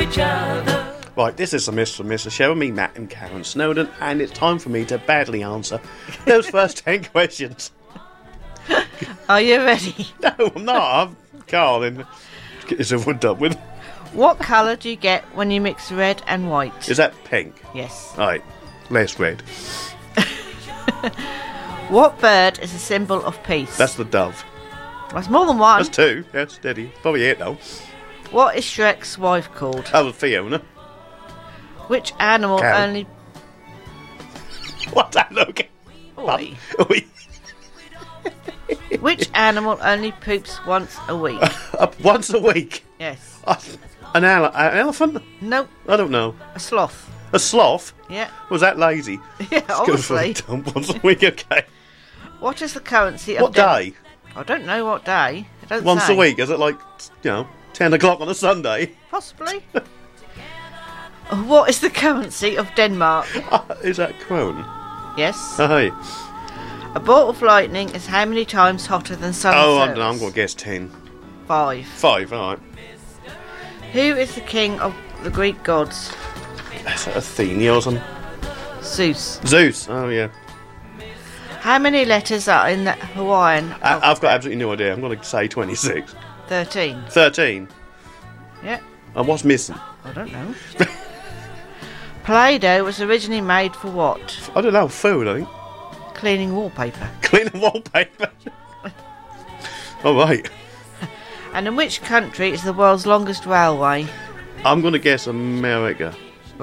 each other. Right, this is the Mr. Show with me, Matt and Karen Snowden, and it's time for me to badly answer those first 10 questions. Are you ready? No, I'm not. Carl, then get yourself one done with. What colour do you get when you mix red and white? Is that pink? Yes. Right, less red. What bird is a symbol of peace? That's the dove. That's more than one. That's 2. Yeah, steady. Probably it though. What is Shrek's wife called? That was Fiona. Which animal Cow. only... What's that look? Oi. Oi. Which animal only poops once a week? Once a week. Yes. An elephant? Nope. I don't know. A sloth. A sloth? Yeah. Was that lazy? Yeah, Go for a obviously. dump once a week, okay. What is the currency of... What day? I don't know what day. It doesn't Once say. a week? Is it like, 10 o'clock on a Sunday? Possibly. What is the currency of Denmark? Is that krone? Yes. Hey. A bolt of lightning is how many times hotter than sun Oh, I surface? don't know, I'm going to guess 10. 5. 5, alright. Who is the king of the Greek gods? Is that Athena or something? Zeus. Zeus, oh yeah. How many letters are in the Hawaiian? I've got absolutely no idea. I'm going to say 26. 13. 13. Yeah, And what's missing? I don't know. Play-Doh was originally made for what? I don't know, food, I think. Cleaning wallpaper. Cleaning wallpaper. Alright. And in which country is the world's longest railway? I'm going to guess America.